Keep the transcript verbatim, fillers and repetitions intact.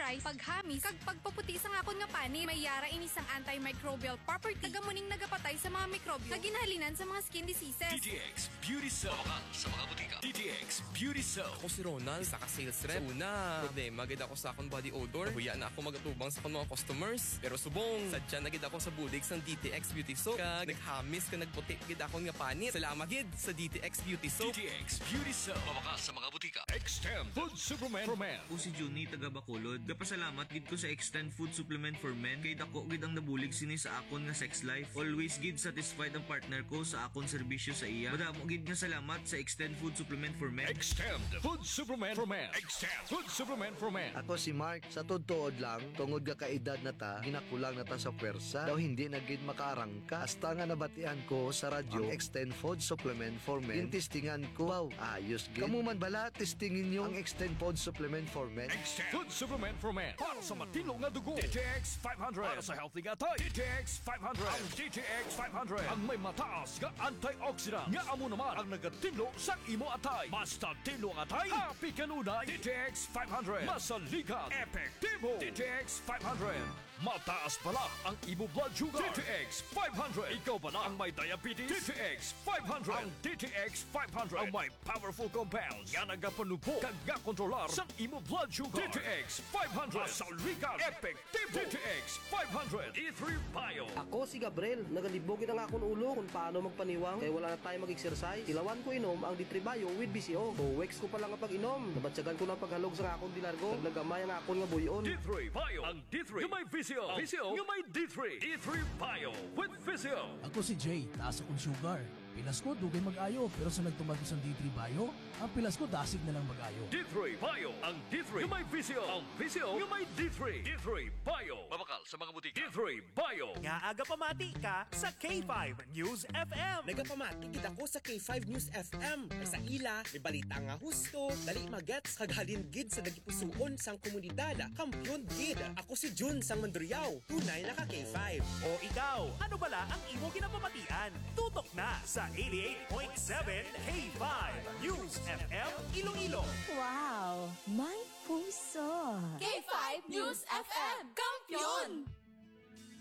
rice, paghamis, kag pagpaputi sa akon nga panin. May yara ini sang antimicrobial property. Tagamuning nagapatay sa mga mikrobyo na ginahalinan sa mga skin diseases. D T X Beauty Soap. Mabakal sa mga butika. D T X Beauty Soap. Ako si Ronald, isa ka sales rep. So una, problema gid ako sa akong body odor. Huya na ako magatubang sa akong mga customers. Pero subong, sadya na gid ako sa bulig sang D T X Beauty Soap. Kag naghamis ka nagputi gid akong nga panit. Salamat gid sa D T X Beauty Soap. D T X Beauty Soap. Mabakal sa mga butika. Extend Food Supplement for Men. Ako si Juni, taga Bacolod. Kapasalamat gid ko sa Extend Food Supplement for Men. Kay dako gid ang nabulig sini sa akon nga sex life. Always gid satisfied ang partner ko sa akon serbisyo sa iya. Madamo gid nga salamat sa Extend Food Supplement for Men. Extend Food Supplement for Men. Extend Food Supplement for Men. Ako si Mark, sa todtood lang, tungod ka kaedad na ta, ginakulang na ta sa pwersa, daw hindi na gid makaarangka. Hasta nga nabatian ko sa radyo, ang Extend Food Supplement for Men. Tintistingan ko, wow, ayos gid. Kamu man bala, testingin nyo ang Extend Food Supplement for Men. Extend Food Supplement for Men. Para sa matino nga dugo. D T X five hundred. Para sa healthy nga tay. D T X five hundred. Ang D T X five hundred. Ang may mataas nga antioxidant. Nga amo naman ang nagatino sa imo atay. Basta tino ang atay. Happy kanunay. D T X five hundred. Masaligan. Epektibo. D T X five hundred. Mataas pala ang imo blood sugar. D T X five hundred. Ikaw ba na ang may diabetes? D T X five hundred. Ang D T X five hundred. Ang may powerful compounds. Nga nagapanubo. Kag nga kontrolar sa imo blood sugar. D T X five hundred. Masaligan. Epektibo. D T X five hundred. E three Bio. Ako si Gabriel, nagalibogin ang akong ulo kung paano magpaniwang kaya wala na tayo mag-exercise. Ilawan ko inom ang D three Bio with B C O. Two-weeks ko pa lang ang pag-inom. Nabatsagan ko ng paghalog sa akong dilargo. Naglagamay ang akong nga buyon. D three Bio. Ang D three. Yung may V C O. V C O. Yung may D three. D three Bio with V C O. Ako si Jay, taas akong sugar. Pilas ko, dugay mag-ayo, pero sa nagtumagos ang D three Bio, ang pilas ko dasig na lang mag-ayo. D three Bio. Ang D three. Yung may V C O. Ang V C O. Yung may D three. D three Bio. Mabakal sa mga butika. D three Bio. Nga aga pamati ka sa K five News F M. Nagapamati kita ko sa K five News F M. Ay sa ila, may balita nga husto, dali magets kaghalin gid sa nagipusuon sang komunidad. Kampiyon gid. Ako si Jun sang Mandriyaw. Tunay na ka K five. O ikaw, ano bala ang imo kinapamatian? Tutok na sa eighty-eight point seven K five News F M Iloilo. Wow, may puso. K five News F M, kampiyon!